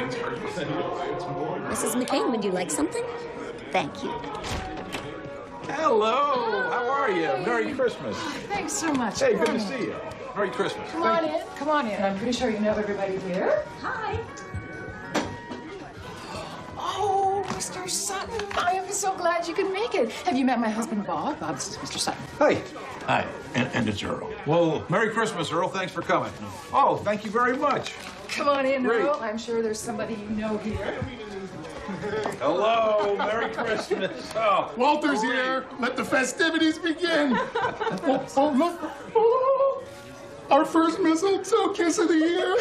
Mrs. McCain, would you like something? Thank you. Hello. How are you? Merry Christmas. Thanks so much. Hey, good to see you. Merry Christmas. Come on in. Come on in. I'm pretty sure you know everybody here. Hi. Oh, Mr. Sutton, I am so glad you could make it. Have you met my husband, Bob? Bob, this is Mr. Sutton. Hey. Hi, and it's Earl. Well, Merry Christmas, Earl. Thanks for coming. Oh, thank you very much. Come on in, Great. Earl. I'm sure there's somebody you know here. Hello. Merry Christmas. Oh, Walter's here. Let the festivities begin. Oh, look. Oh, our first mistletoe kiss of the year.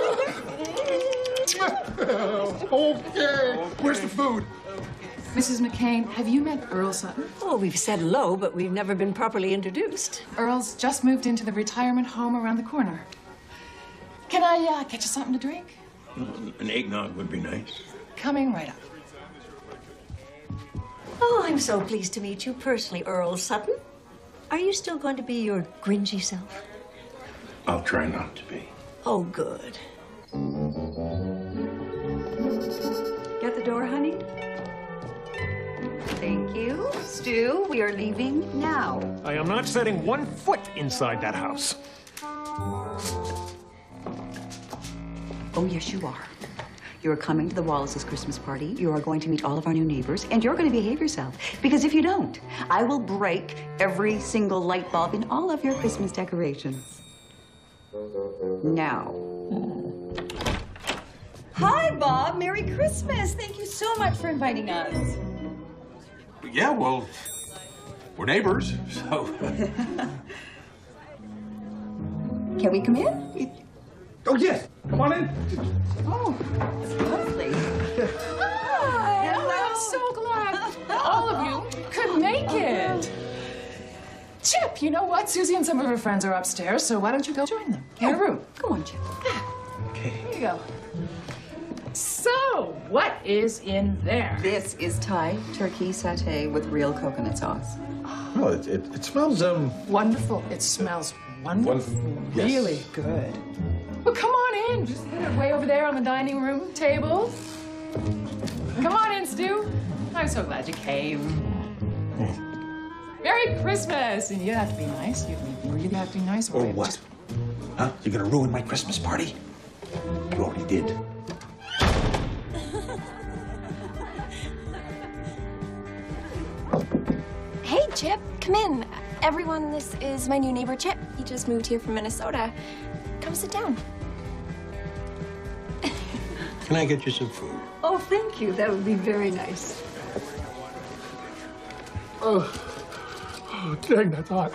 Okay. Where's the food? Mrs. McCain, have you met Earl Sutton? Oh, we've said hello, but we've never been properly introduced. Earl's just moved into the retirement home around the corner. Can I get you something to drink? An eggnog would be nice. Coming right up. Oh, I'm so pleased to meet you personally, Earl Sutton. Are you still going to be your gringy self? I'll try not to be. Oh, good. Get the door, honey? Thank you. Stu, we are leaving now. I am not setting 1 foot inside that house. Oh, yes, you are. You're coming to the Wallace's Christmas party. You are going to meet all of our new neighbors, and you're going to behave yourself. Because if you don't, I will break every single light bulb in all of your Christmas decorations. Now. Hi, Bob. Merry Christmas. Thank you so much for inviting us. yeah, well, we're neighbors, so. Can we come in? Oh, yes. Come on in. Oh, it's lovely. Hi. Oh, I'm so glad all of you could make it. Chip, you know what? Susie and some of her friends are upstairs, so why don't you go join them in her room? Go on, Chip. Okay. Here you go. So, what is in there? This is Thai turkey satay with real coconut sauce. Oh, it smells, Wonderful. It smells wonderful. Yes. Really good. Well, come on in. Just put it way over there on the dining room table. Come on in, Stu. I'm so glad you came. Merry Christmas! And you have to be nice. You really have to be nice. Or what? Huh? You're gonna ruin my Christmas party? You already did. Hey, Chip, come in. Everyone, this is my new neighbor, Chip. He just moved here from Minnesota. Come sit down. Can I get you some food? Oh, thank you. That would be very nice. Oh, dang, that's hot.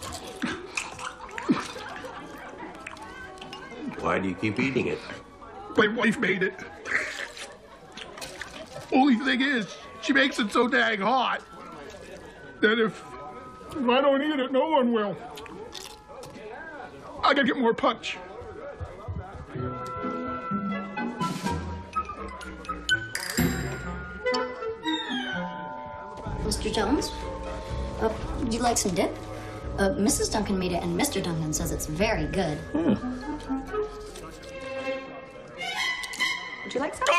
Why do you keep eating it? My wife made it. Only thing is, she makes it so dang hot that if I don't eat it, no one will. I gotta get more punch. Mr. Jones, would you like some dip? Mrs. Duncan made it, and Mr. Duncan says it's very good. Would you like some?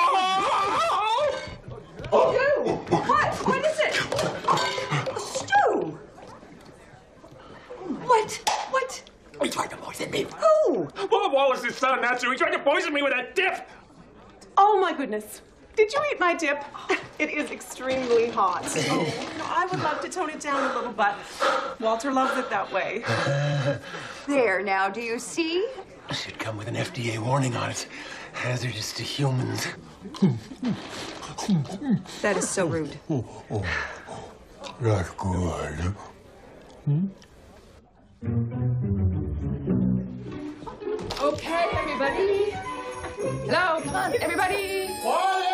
Stu! What? What is it? Stu! What? What? He tried to poison me. Who? Bob Wallace's son, that's who. He tried to poison me with that dip. Oh, my goodness. Did you eat my dip? It is extremely hot. I would love to tone it down a little, but Walter loves it that way. There, now, do you see? It should come with an FDA warning on it. Hazardous to humans. That is so rude. That's good. Okay, everybody. Hello, come on, everybody. Quiet!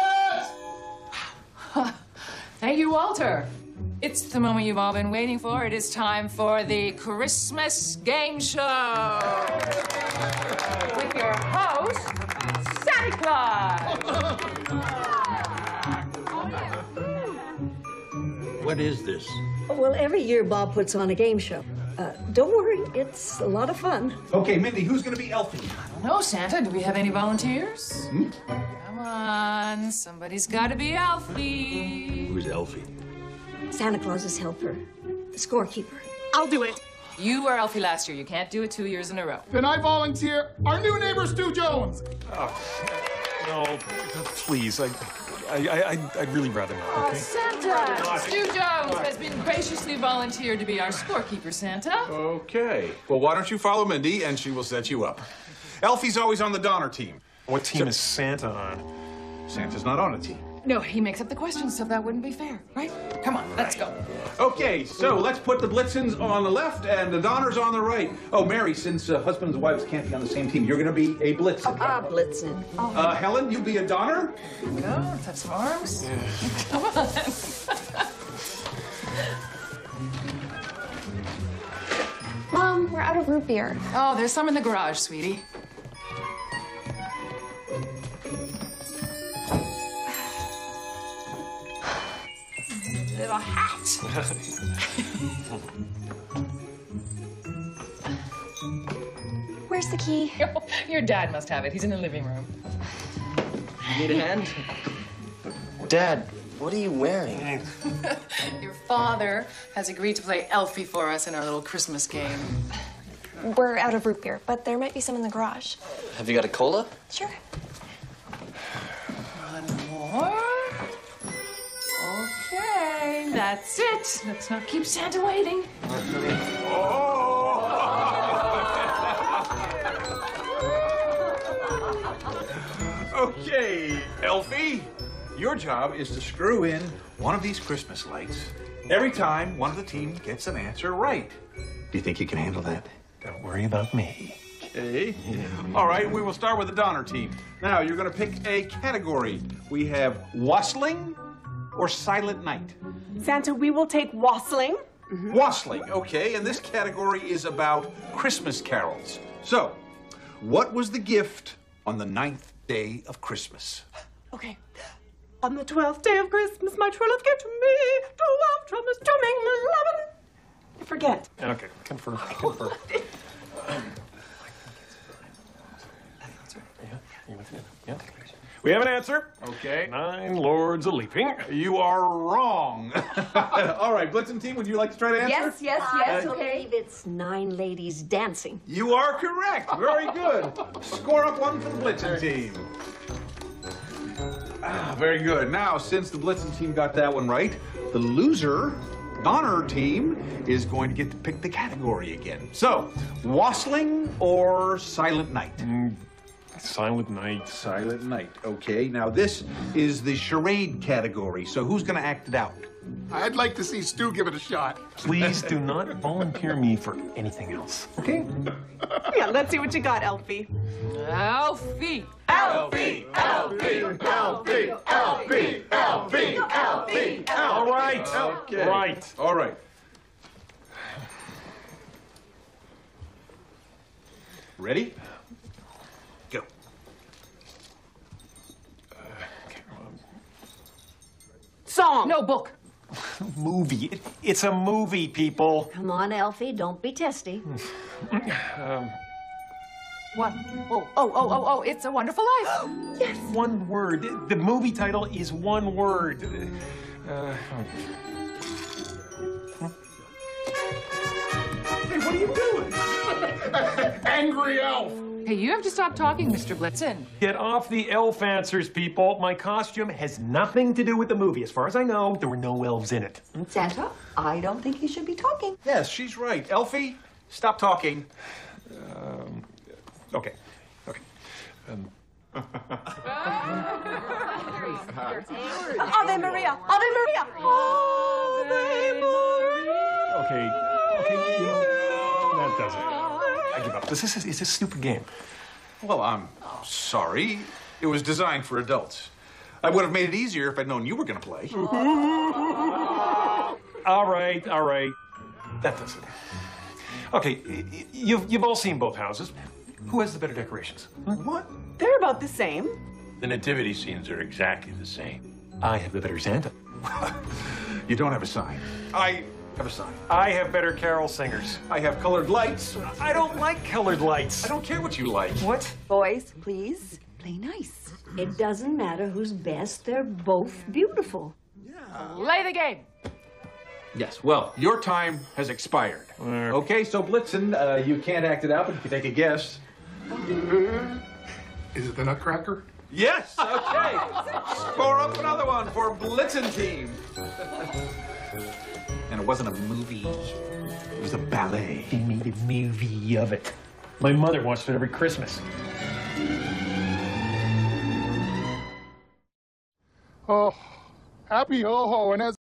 Thank you, Walter. It's the moment you've all been waiting for. It is time for the Christmas Game Show. With your host, Santa Claus. What is this? Well, every year Bob puts on a game show. Don't worry, it's a lot of fun. Okay, Mindy, who's gonna be Elfie? No, Santa, do we have any volunteers? Come on. Somebody's got to be Alfie. Who's Elfie? Santa Claus's helper, the scorekeeper. I'll do it. You were Alfie last year. You can't do it 2 years in a row. Then I volunteer our new neighbor, Stu Jones. No, please. I'd really rather not, okay? Santa! Stu Jones has been graciously volunteered to be our scorekeeper, Santa. Okay. Well, why don't you follow Mindy, and she will set you up. Elfie's always on the Donner team. What team is Santa on? Santa's not on a team. No, he makes up the questions, so that wouldn't be fair, right? Come on, let's go. Okay, so let's put the Blitzens on the left and the Donners on the right. Oh, Mary, since husbands and wives can't be on the same team, you're going to be a Blitzen. Blitzen. Helen, you be a Donner? Here we go. Let's have some arms. Come on. Mom, we're out of root beer. Oh, there's some in the garage, sweetie. Little hat. Where's the key? Your dad must have it. He's in the living room. You need a hand? Dad, what are you wearing? Your father has agreed to play Elfie for us in our little Christmas game. We're out of root beer, but there might be some in the garage. Have you got a cola? Sure. One more. Okay, that's it. Let's not keep Santa waiting. Okay, Elfie, your job is to screw in one of these Christmas lights every time one of the team gets an answer right. Do you think you can handle that? Don't worry about me. Okay. All right, we will start with the Donner team. Now, you're going to pick a category. We have wassailing or Silent Night. Santa, we will take wassailing. Wassailing, okay, and this category is about Christmas carols. So, what was the gift on the 9th day of Christmas? Okay. On the 12th day of Christmas, my true love gave to me 12 trumpets to make me 11. I forget. Okay, confirm. Yeah. We have an answer. Okay. 9 lords a leaping. You are wrong. All right, Blitzen team, would you like to try to answer? Yes, okay. okay. It's 9 ladies dancing. You are correct. Very good. Score up 1 for the Blitzen team. Very good. Now, since the Blitzen team got that one right, the loser, Donner team, is going to get to pick the category again. So, wassailing or Silent Night? Silent Night. Silent Night. Okay, now this is the charade category, so who's going to act it out? I'd like to see Stu give it a shot. Please do not volunteer me for anything else. Okay? Yeah, let's see what you got, Elfie. Alfie. Elfie, Elfie, Elfie, Elfie, Elfie, Elfie. All right. Okay. Right. All right. Ready? Go. Song. No, book. Movie. It's a movie, people. Come on, Elfie, don't be testy. What? Oh, It's a Wonderful Life. Yes. One word. The movie title is one word. Hey, what are you doing? Angry elf. Hey, you have to stop talking, Mr. Blitzen. Get off the elf answers, people. My costume has nothing to do with the movie. As far as I know, there were no elves in it. Santa, I don't think you should be talking. Yes, she's right. Elfie, stop talking. Okay. Ave Maria, Ave Maria, Ave Maria. Okay, you know, that does it. I give up. It's a stupid game. Well, I'm sorry. It was designed for adults. I would have made it easier if I'd known you were going to play. All right. That does it. Okay, you've all seen both houses. Who has the better decorations? What? They're about the same. The nativity scenes are exactly the same. I have the better Santa. You don't have a sign. I have a sign. I have better carol singers. I have colored lights. I don't like colored lights. I don't care what you like. What? Boys, please. Play nice. It doesn't matter who's best. They're both beautiful. Play the game. Yes, well, your time has expired. Okay, so Blitzen, you can't act it out, but you can take a guess. Is it the Nutcracker? Yes, okay. Score up another one for Blitzen team. And it wasn't a movie. It was a ballet. They made a movie of it. My mother watched it every Christmas. Oh, happy ho-ho, and as